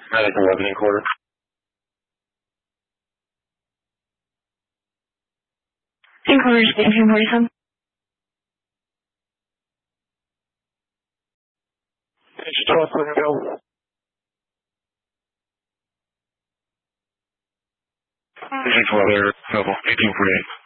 Medic 11 and quarter. In quarter, station 47. Station 12, clear to go. Station 12, there, level 1848.